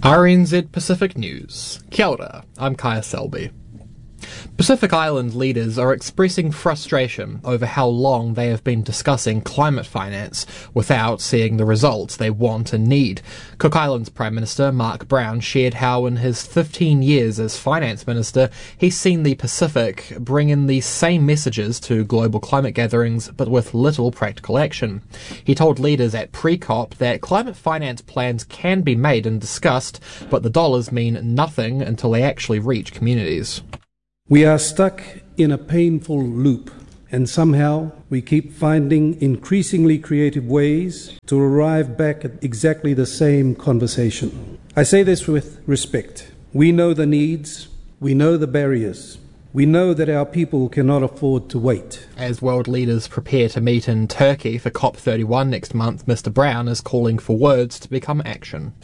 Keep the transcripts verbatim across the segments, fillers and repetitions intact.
R N Z Pacific News. Kia ora, I'm Kaya Selby. Pacific Island leaders are expressing frustration over how long they have been discussing climate finance without seeing the results they want and need. Cook Islands Prime Minister Mark Brown shared how in his fifteen years as Finance Minister he's seen the Pacific bring in the same messages to global climate gatherings but with little practical action. He told leaders at pre-COP that climate finance plans can be made and discussed, but the dollars mean nothing until they actually reach communities. We are stuck in a painful loop, and somehow we keep finding increasingly creative ways to arrive back at exactly the same conversation. I say this with respect. We know the needs, we know the barriers, we know that our people cannot afford to wait. As world leaders prepare to meet in Turkey for COP thirty-one next month, Mister Brown is calling for words to become action.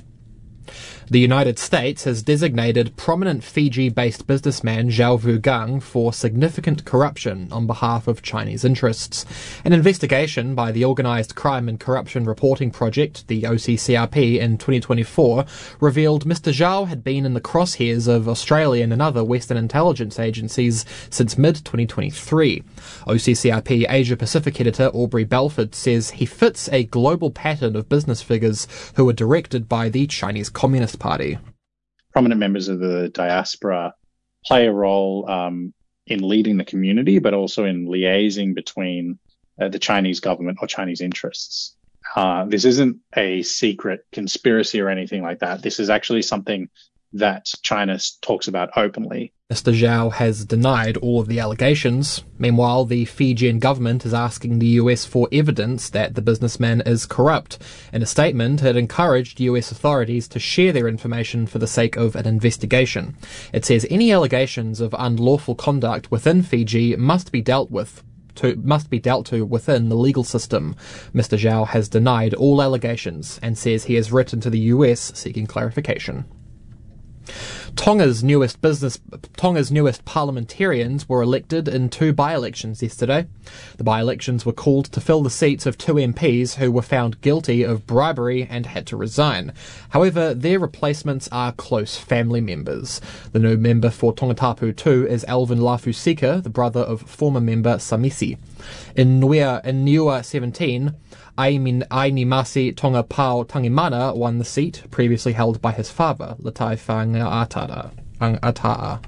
The United States has designated prominent Fiji-based businessman Zhao Vugang for significant corruption on behalf of Chinese interests. An investigation by the Organised Crime and Corruption Reporting Project, the O C C R P, in twenty twenty-four revealed Mister Zhao had been in the crosshairs of Australian and other Western intelligence agencies since mid twenty twenty-three. O C C R P Asia Pacific editor Aubrey Belford says he fits a global pattern of business figures who are directed by the Chinese Communist Party. Prominent members of the diaspora play a role um, in leading the community, but also in liaising between uh, the Chinese government or Chinese interests. Uh, this isn't a secret conspiracy or anything like that. This is actually something that China talks about openly. Mister Zhao has denied all of the allegations. Meanwhile, the Fijian government is asking the U S for evidence that the businessman is corrupt. In a statement, it encouraged U S authorities to share their information for the sake of an investigation. It says any allegations of unlawful conduct within Fiji must be dealt with To, must be dealt to within the legal system. Mister Zhao has denied all allegations and says he has written to the U S seeking clarification. Tonga's newest business, Tonga's newest parliamentarians were elected in two by-elections yesterday. The by-elections were called to fill the seats of two M Ps who were found guilty of bribery and had to resign. However, their replacements are close family members. The new member for Tongatapu two is Alvin Lafusika, the brother of former member Samisi. In Niua, in Niua seventeen, Ainimasi Tonga Pao Tangimana won the seat, previously held by his father, Latai Whangaata'a.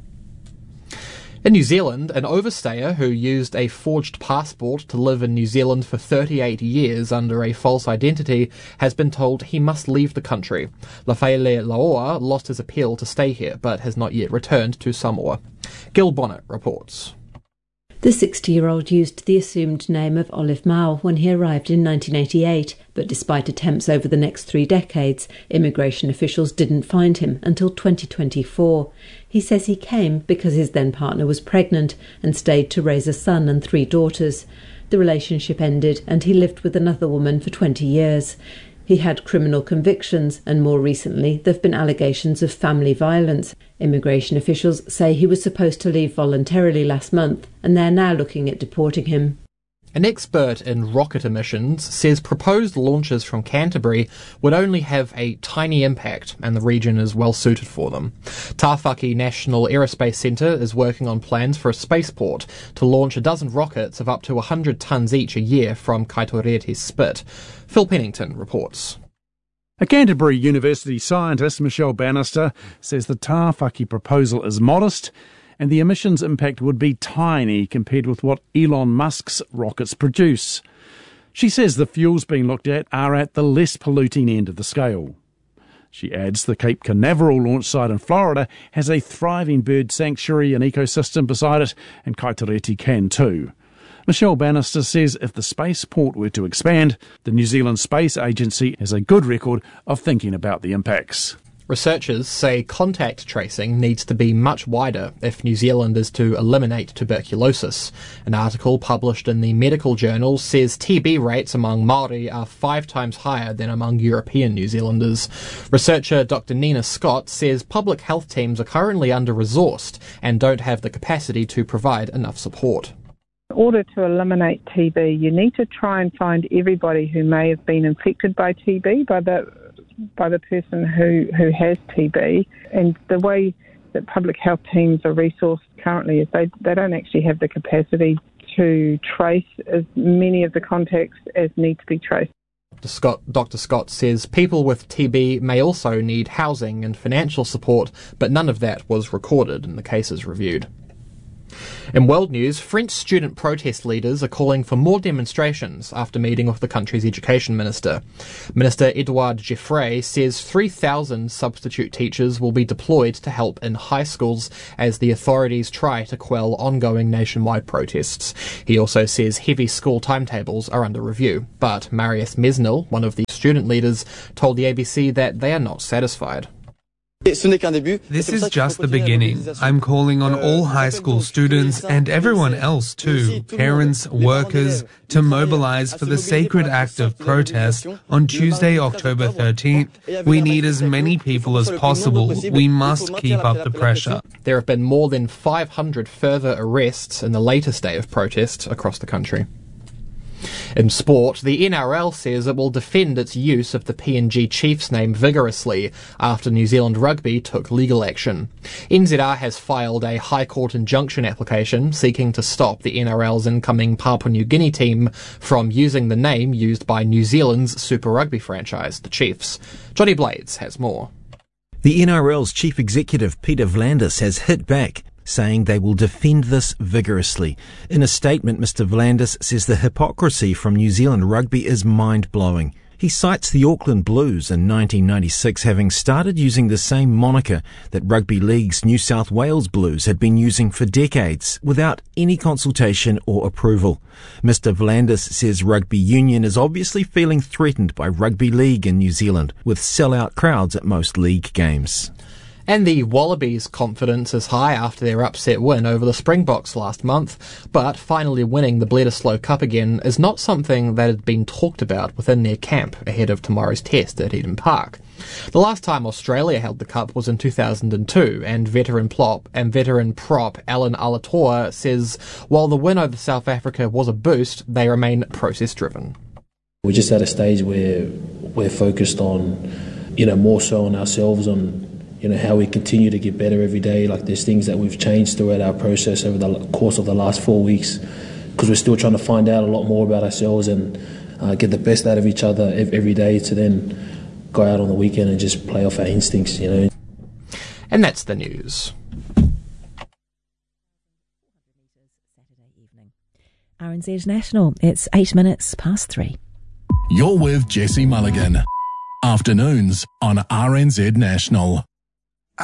In New Zealand, an overstayer who used a forged passport to live in New Zealand for thirty-eight years under a false identity has been told he must leave the country. Lafaele Laoa lost his appeal to stay here, but has not yet returned to Samoa. Gil Bonnet reports. The sixty-year-old used the assumed name of Olive Mao when he arrived in nineteen eighty-eight, but despite attempts over the next three decades, immigration officials didn't find him until twenty twenty-four. He says he came because his then-partner was pregnant and stayed to raise a son and three daughters. The relationship ended and he lived with another woman for twenty years. He had criminal convictions, and more recently there have been allegations of family violence. Immigration officials say he was supposed to leave voluntarily last month, and they're now looking at deporting him. An expert in rocket emissions says proposed launches from Canterbury would only have a tiny impact, and the region is well suited for them. Tāwhaki National Aerospace Centre is working on plans for a spaceport to launch a dozen rockets of up to one hundred tonnes each a year from Kaitorete's Spit. Phil Pennington reports. A Canterbury University scientist, Michelle Bannister, says the Tāwhaki proposal is modest and the emissions impact would be tiny compared with what Elon Musk's rockets produce. She says the fuels being looked at are at the less polluting end of the scale. She adds the Cape Canaveral launch site in Florida has a thriving bird sanctuary and ecosystem beside it, and Kaitorete can too. Michelle Bannister says if the spaceport were to expand, the New Zealand Space Agency has a good record of thinking about the impacts. Researchers say contact tracing needs to be much wider if New Zealand is to eliminate tuberculosis. An article published in the medical journal says T B rates among Māori are five times higher than among European New Zealanders. Researcher Doctor Nina Scott says public health teams are currently under-resourced and don't have the capacity to provide enough support. In order to eliminate T B, you need to try and find everybody who may have been infected by T B by the by the person who, who has T B. And the way that public health teams are resourced currently is they, they don't actually have the capacity to trace as many of the contacts as need to be traced. Doctor Scott, Doctor Scott says people with T B may also need housing and financial support, but none of that was recorded in the cases reviewed. In world news, French student protest leaders are calling for more demonstrations after meeting with the country's education minister. Minister Edouard Geoffroy says three thousand substitute teachers will be deployed to help in high schools as the authorities try to quell ongoing nationwide protests. He also says heavy school timetables are under review. But Marius Mesnil, one of the student leaders, told the A B C that they are not satisfied. This is just the beginning. I'm calling on all high school students and everyone else too, parents, workers, to mobilize for the sacred act of protest on Tuesday, October thirteenth. We need as many people as possible. We must keep up the pressure. There have been more than five hundred further arrests in the latest day of protests across the country. In sport, the N R L says it will defend its use of the P N G Chiefs name vigorously after New Zealand Rugby took legal action. N Z R has filed a High Court injunction application seeking to stop the N R L's incoming Papua New Guinea team from using the name used by New Zealand's Super Rugby franchise, the Chiefs. Johnny Blades has more. The N R L's chief executive, Peter V'landys, has hit back, saying they will defend this vigorously. In a statement, Mister V'landys says the hypocrisy from New Zealand Rugby is mind-blowing. He cites the Auckland Blues in nineteen ninety-six having started using the same moniker that Rugby League's New South Wales Blues had been using for decades without any consultation or approval. Mister V'landys says Rugby Union is obviously feeling threatened by Rugby League in New Zealand, with sell-out crowds at most league games. And the Wallabies' confidence is high after their upset win over the Springboks last month, but finally winning the Bledisloe Cup again is not something that had been talked about within their camp ahead of tomorrow's test at Eden Park. The last time Australia held the Cup was in two thousand two, and veteran plop and veteran prop Alan Alatoa says while the win over South Africa was a boost, they remain process-driven. We're just at a stage where we're focused on, you know, more so on ourselves, on you know, how we continue to get better every day. Like there's things that we've changed throughout our process over the course of the last four weeks because we're still trying to find out a lot more about ourselves and uh, get the best out of each other every day to then go out on the weekend and just play off our instincts, you know. And that's the news. R N Z National, it's eight minutes past three. You're with Jesse Mulligan. Afternoons on R N Z National.